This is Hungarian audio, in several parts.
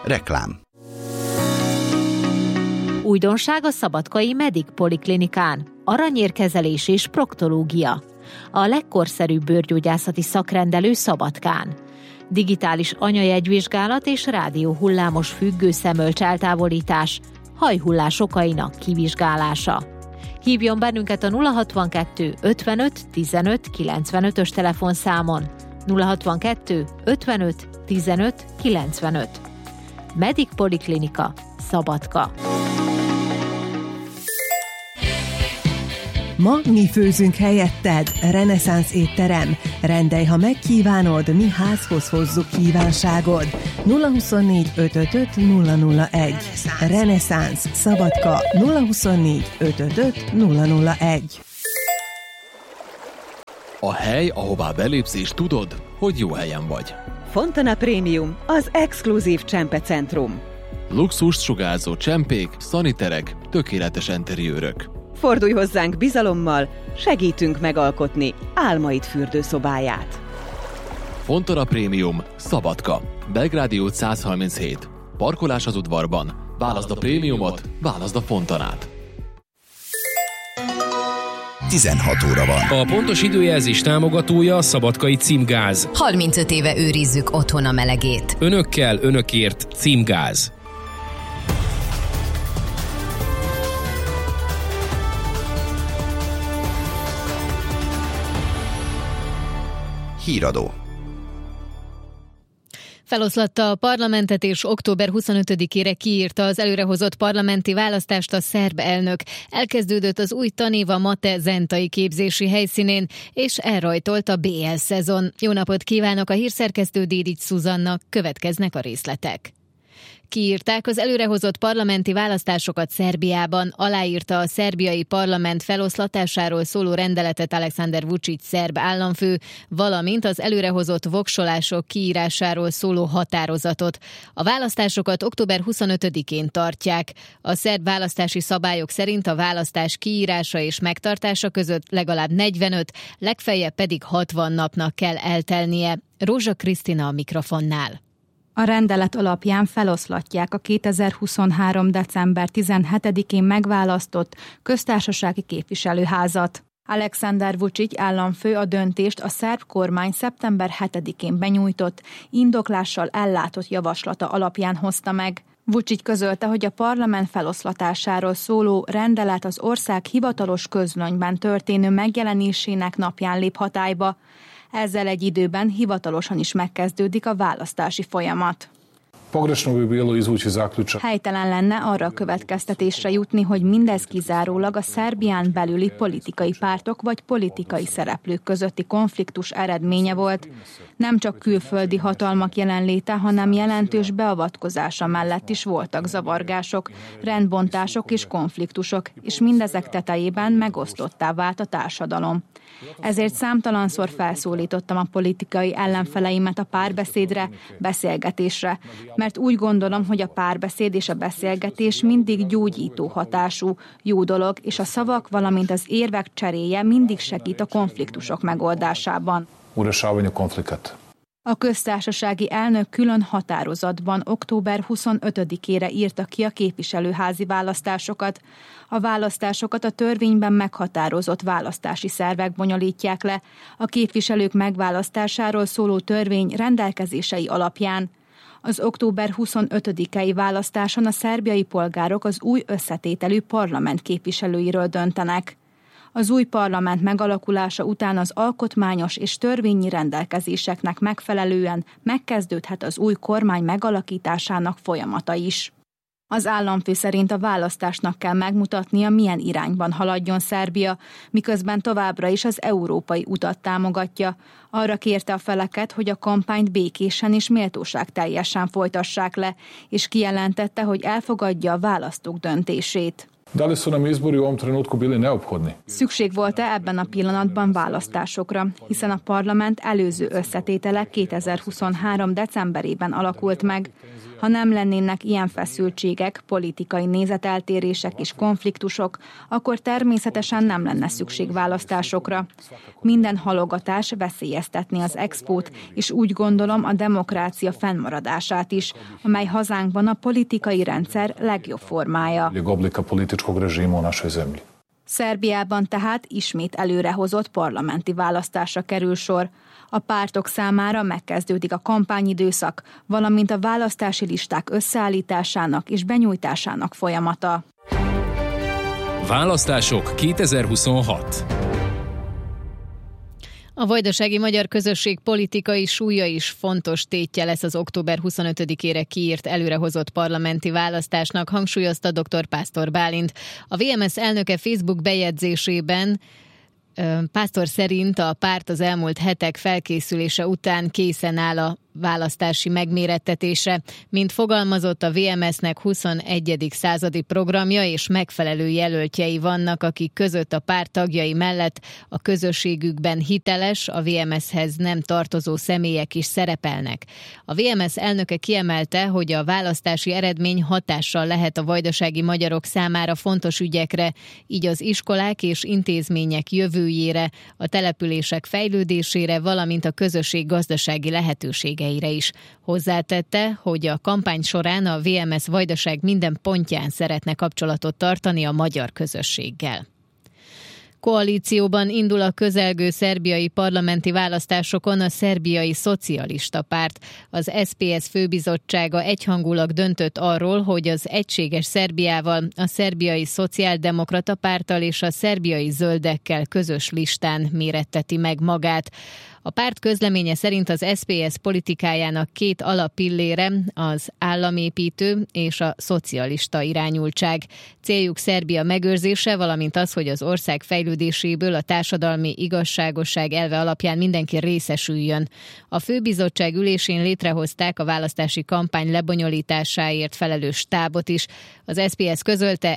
Reklám. Újdonság a szabadkai Medic Poliklinikán. Aranyérkezelés és proktológia. A legkorszerűbb bőrgyógyászati szakrendelő Szabadkán. Digitális anyajegyvizsgálat és rádióhullámos függőszemölcs eltávolítás, hajhullás okainak kivizsgálása. Hívjon bennünket a 062 55 15 95-ös telefonszámon. 062 55 15 95. Medic Poliklinika, Szabadka. Ma mi főzünk helyetted, Reneszánsz étterem. Rendelj, ha megkívánod, mi házhoz hozzuk kívánságod. 024 555 001. Reneszánsz, Szabadka, 024 555 001. A hely, ahová belépsz és tudod, hogy jó helyen vagy. Fontana Premium, az exkluzív csempecentrum. Luxust sugárzó csempék, szaniterek, tökéletes enteriőrök. Fordulj hozzánk bizalommal, segítünk megalkotni álmaid fürdőszobáját. Fontana Premium, Szabadka, Belgrádi út 137. Parkolás az udvarban. Válaszd a prémiumot, válaszd a Fontanát. 16 óra van. A pontos időjelzés támogatója a Szabadkai Címgáz. 35 éve őrizzük otthon a melegét. Önökkel, önökért Címgáz. Híradó. Feloszlatta a parlamentet és október 25-ére kiírta az előrehozott parlamenti választást a szerb elnök. Elkezdődött az új tanév a Mate zentai képzési helyszínén, és elrajtolt a BL szezon. Jó napot kívánok, a hírszerkesztő Dédics Szuzanna, következnek a részletek. Kiírták az előrehozott parlamenti választásokat Szerbiában, aláírta a szerbiai parlament feloszlatásáról szóló rendeletet Aleksandar Vučić szerb államfő, valamint az előrehozott voksolások kiírásáról szóló határozatot. A választásokat október 25-én tartják. A szerb választási szabályok szerint a választás kiírása és megtartása között legalább 45, legfeljebb pedig 60 napnak kell eltelnie. Rózsa Krisztina a mikrofonnál. A rendelet alapján feloszlatják a 2023. december 17-én megválasztott köztársasági képviselőházat. Aleksandar Vučić államfő a döntést a szerb kormány szeptember 7-én benyújtott, indoklással ellátott javaslata alapján hozta meg. Vučić közölte, hogy a parlament feloszlatásáról szóló rendelet az ország hivatalos közlönyben történő megjelenésének napján lép hatályba. Ezzel egy időben hivatalosan is megkezdődik a választási folyamat. Helytelen lenne arra a következtetésre jutni, hogy mindez kizárólag a Szerbián belüli politikai pártok vagy politikai szereplők közötti konfliktus eredménye volt. Nem csak külföldi hatalmak jelenléte, hanem jelentős beavatkozása mellett is voltak zavargások, rendbontások és konfliktusok, és mindezek tetejében megosztottá vált a társadalom. Ezért számtalanszor felszólítottam a politikai ellenfeleimet a párbeszédre, beszélgetésre, mert úgy gondolom, hogy a párbeszéd és a beszélgetés mindig gyógyító hatású, jó dolog, és a szavak, valamint az érvek cseréje mindig segít a konfliktusok megoldásában. A köztársasági elnök külön határozatban október 25-ére írta ki a képviselőházi választásokat. A választásokat a törvényben meghatározott választási szervek bonyolítják le, a képviselők megválasztásáról szóló törvény rendelkezései alapján. Az október 25-i választáson a szerbiai polgárok az új összetételű parlament képviselőiről döntenek. Az új parlament megalakulása után az alkotmányos és törvényi rendelkezéseknek megfelelően megkezdődhet az új kormány megalakításának folyamata is. Az államfő szerint a választásnak kell megmutatnia, milyen irányban haladjon Szerbia, miközben továbbra is az európai utat támogatja. Arra kérte a feleket, hogy a kampányt békésen és méltóságteljesen folytassák le, és kijelentette, hogy elfogadja a választók döntését. Szükség volt-e ebben a pillanatban választásokra, hiszen a parlament előző összetétele 2023. decemberében alakult meg. Ha nem lennének ilyen feszültségek, politikai nézeteltérések és konfliktusok, akkor természetesen nem lenne szükség választásokra. Minden halogatás veszélyeztetné az Expót, és úgy gondolom a demokrácia fennmaradását is, amely hazánkban a politikai rendszer legjobb formája. Szerbiában tehát ismét előrehozott parlamenti választásra kerül sor. A pártok számára megkezdődik a kampányidőszak, valamint a választási listák összeállításának és benyújtásának folyamata. Választások 2026. A vajdasági magyar közösség politikai súlya is fontos tétje lesz az október 25-ére kiírt előrehozott parlamenti választásnak, hangsúlyozta dr. Pásztor Bálint. A VMS elnöke Facebook bejegyzésében Pásztor szerint a párt az elmúlt hetek felkészülése után készen áll a választási megmérettetésre. Mint fogalmazott, a VMS-nek 21. századi programja és megfelelő jelöltjei vannak, akik között a párt tagjai mellett a közösségükben hiteles, a VMS-hez nem tartozó személyek is szerepelnek. A VMS elnöke kiemelte, hogy a választási eredmény hatással lehet a vajdasági magyarok számára fontos ügyekre, így az iskolák és intézmények jövőjére, a települések fejlődésére, valamint a közösség gazdasági lehetőségeire is. Hozzátette, hogy a kampány során a VMS Vajdaság minden pontján szeretne kapcsolatot tartani a magyar közösséggel. Koalícióban indul a közelgő szerbiai parlamenti választásokon a szerbiai szocialista párt. Az SPS főbizottsága egyhangulag döntött arról, hogy az Egységes Szerbiával, a szerbiai szociáldemokrata párttal és a szerbiai zöldekkel közös listán méretteti meg magát. A párt közleménye szerint az SPS politikájának két alappillére az államépítő és a szocialista irányultság. Céljuk Szerbia megőrzése, valamint az, hogy az ország fejlődéséből a társadalmi igazságosság elve alapján mindenki részesüljön. A főbizottság ülésén létrehozták a választási kampány lebonyolításáért felelős stábot is. Az SPS közölte,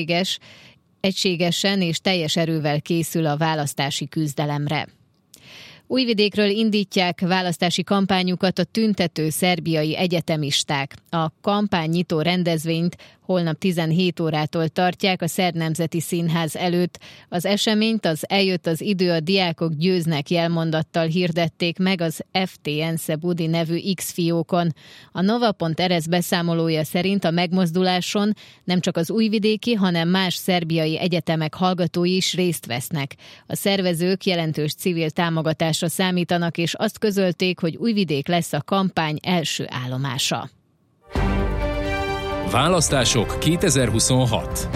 egységesen és teljes erővel készül a választási küzdelemre. Újvidékről indítják választási kampányukat a tüntető szerbiai egyetemisták. A kampánynyitó rendezvényt holnap 17 órától tartják a Szerb Nemzeti Színház előtt. Az eseményt az Eljött az idő, a diákok győznek jelmondattal hirdették meg az FTN Budi nevű X-fiókon. A Nova.rs beszámolója szerint a megmozduláson nem csak az újvidéki, hanem más szerbiai egyetemek hallgatói is részt vesznek. A szervezők jelentős civil támogatásra számítanak, és azt közölték, hogy Újvidék lesz a kampány első állomása. Választások 2026.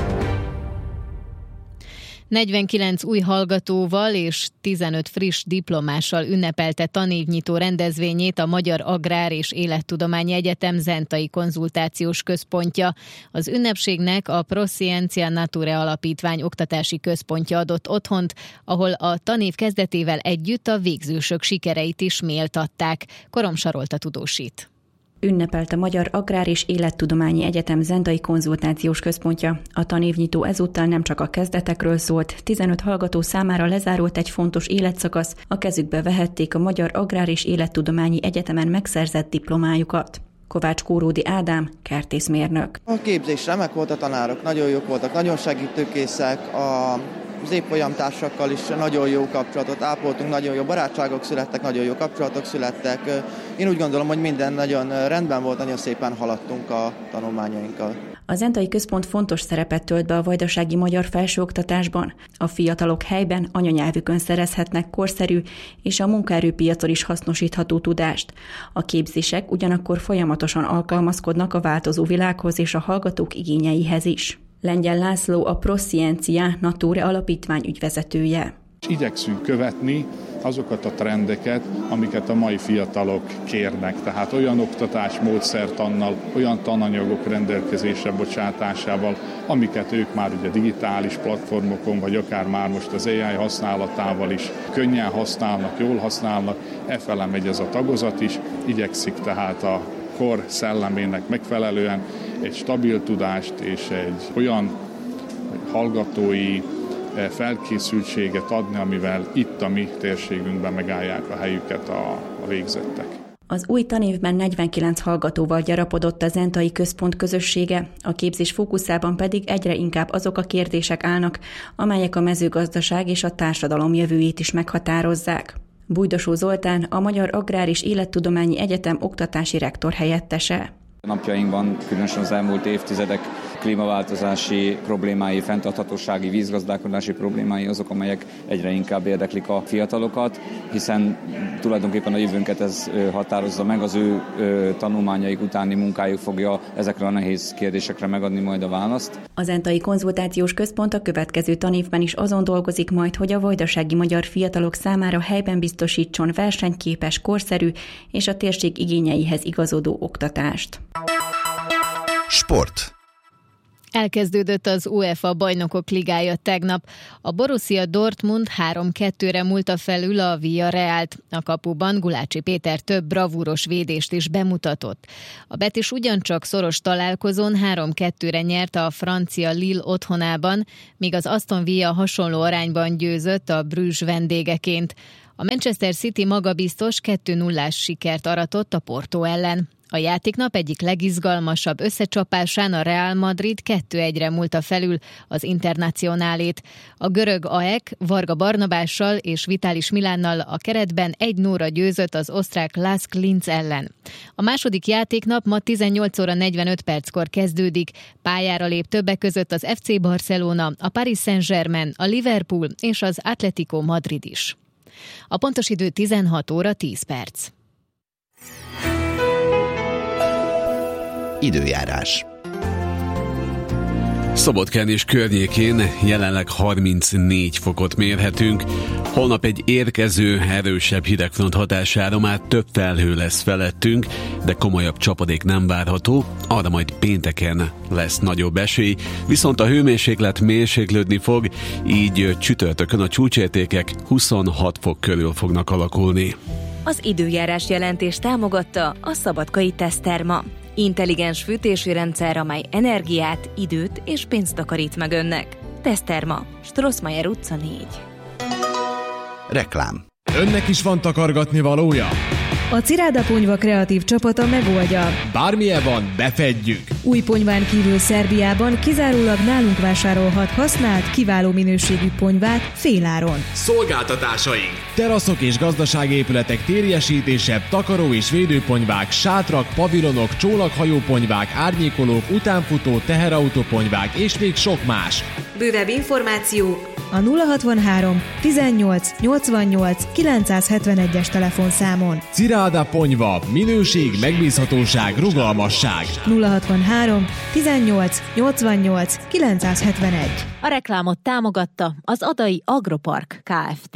49 új hallgatóval és 15 friss diplomással ünnepelte tanévnyitó rendezvényét a Magyar Agrár és Élettudományi Egyetem Zentai Konzultációs Központja. Az ünnepségnek a Proscientia Naturae Alapítvány oktatási központja adott otthont, ahol a tanév kezdetével együtt a végzősök sikereit is méltatták. Korom Sarolta tudósít. Ünnepelt a Magyar Agrár és Élettudományi Egyetem Zentai Konzultációs Központja. A tanévnyitó ezúttal nem csak a kezdetekről szólt, 15 hallgató számára lezárult egy fontos életszakasz, a kezükbe vehették a Magyar Agrár és Élettudományi Egyetemen megszerzett diplomájukat. Kovács Kóródi Ádám, kertészmérnök. A képzés remek volt, a tanárok nagyon jók voltak, nagyon segítőkészek, az évfolyamtársakkal is nagyon jó kapcsolatot ápoltunk, nagyon jó barátságok születtek, nagyon jó kapcsolatok születtek. Én úgy gondolom, hogy minden nagyon rendben volt, nagyon szépen haladtunk a tanulmányainkkal. A Zentai Központ fontos szerepet tölt be a vajdasági magyar felsőoktatásban. A fiatalok helyben anyanyelvükön szerezhetnek korszerű és a munkaerőpiacon is hasznosítható tudást. A képzések ugyanakkor folyamatosan alkalmazkodnak a változó világhoz és a hallgatók igényeihez is. Lengyel László a Proscientia Naturae Alapítvány ügyvezetője. Igyekszünk követni azokat a trendeket, amiket a mai fiatalok kérnek. Tehát olyan oktatásmódszertannal, olyan tananyagok rendelkezésre bocsátásával, amiket ők már ugye digitális platformokon, vagy akár már most az AI használatával is könnyen használnak, jól használnak. Efele megy ez a tagozat is, igyekszik tehát a kor szellemének megfelelően egy stabil tudást és egy olyan hallgatói felkészültséget adni, amivel itt a mi térségünkben megállják a helyüket a végzettek. Az új tanévben 49 hallgatóval gyarapodott a Zentai Központ közössége, a képzés fókuszában pedig egyre inkább azok a kérdések állnak, amelyek a mezőgazdaság és a társadalom jövőjét is meghatározzák. Bújdosó Zoltán, a Magyar Agrár és Élettudományi Egyetem oktatási rektor helyettese. Napjainkban, különösen az elmúlt évtizedek klímaváltozási problémái, fenntarthatósági, vízgazdálkodási problémái azok, amelyek egyre inkább érdeklik a fiatalokat, hiszen tulajdonképpen a jövőnket ez határozza meg, az ő tanulmányaik utáni munkájuk fogja ezekre a nehéz kérdésekre megadni majd a választ. A Zentai Konzultációs Központ a következő tanévben is azon dolgozik majd, hogy a vajdasági magyar fiatalok számára helyben biztosítson versenyképes, korszerű és a térség igényeihez igazodó oktatást. Sport. Elkezdődött az UEFA Bajnokok Ligája tegnap. A Borussia Dortmund 3-2-re múlta felül a Villarrealt. A kapuban Gulácsi Péter több bravúros védést is bemutatott. A Betis ugyancsak szoros találkozón 3-2-re nyert a francia Lille otthonában, míg az Aston Villa hasonló arányban győzött a Bruges vendégeként. A Manchester City magabiztos 2-0-ás sikert aratott a Porto ellen. A játéknap egyik legizgalmasabb összecsapásán a Real Madrid 2-1-re múlta felül az Internacionálét. A görög AEK Varga Barnabással és Vitalis Milánnal a keretben 1-0-ra győzött az osztrák Lask Linz ellen. A második játéknap ma 18 óra 45 perckor kezdődik. Pályára lép többek között az FC Barcelona, a Paris Saint-Germain, a Liverpool és az Atlético Madrid is. A pontos idő 16 óra 10 perc. Időjárás. Szabadkán és környékén jelenleg 34 fokot mérhetünk. Holnap egy érkező, erősebb hidegfront hatására már több felhő lesz felettünk, de komolyabb csapadék nem várható, arra majd pénteken lesz nagyobb esély, viszont a hőmérséklet mérséklődni fog, így csütörtökön a csúcsértékek 26 fok körül fognak alakulni. Az időjárás jelentést támogatta a Szabadkai Teszterma. Intelligens fűtési rendszer, amely energiát, időt és pénzt takarít meg önnek. Teszterma, Strossmayer utca 4. Reklám. Önnek is van takargatni valója? A Ciráda Ponyva kreatív csapata megoldja. Bármilyen van, befedjük. Új ponyván kívül Szerbiában kizárólag nálunk vásárolhat használt, kiváló minőségű ponyvát féláron. Szolgáltatásaink: teraszok és gazdasági épületek térjesítése, takaró és védőponyvák, sátrak, pavilonok, csónakhajóponyvák, árnyékolók, utánfutó, teherautóponyvák és még sok más. Bővebb információ a 063 18 88 971-es telefonszámon. Ciráda Ponyva, minőség, megbízhatóság, rugalmasság. 063 18 88 971. A reklámot támogatta az Adai Agropark Kft.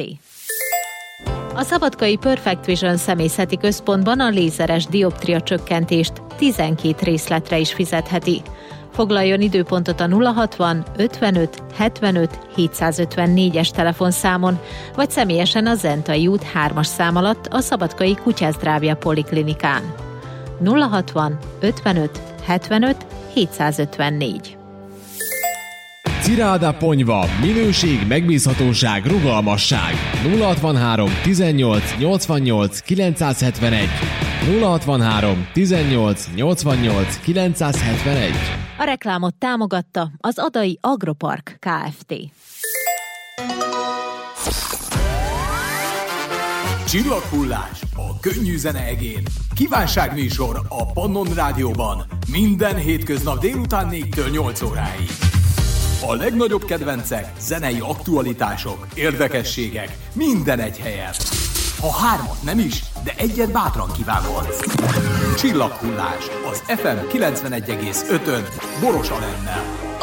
A szabadkai Perfect Vision személyzeti központban a lézeres dioptria csökkentést 12 részletre is fizetheti. Foglaljon időpontot a 060 55 75 754-es telefonszámon, vagy személyesen a Zentai út 3-as szám alatt a Szabadkai Kutyázdrávja Poliklinikán. 060 55 75 754. Ciráda Ponyva, minőség, megbízhatóság, rugalmasság. 063 18 88 971. 063 18 88 971. A reklámot támogatta az Adai Agropark Kft. Csillaghullás a könnyű zene egén. Kívánságműsor a Pannon Rádióban. Minden hétköznap délután 4-től 8 óráig. A legnagyobb kedvencek, zenei aktualitások, érdekességek, minden egy helyen. Ha hármat nem is, de egyet bátran kívánod. Csillaghullás az FM 91,5-ön Boros Alennel.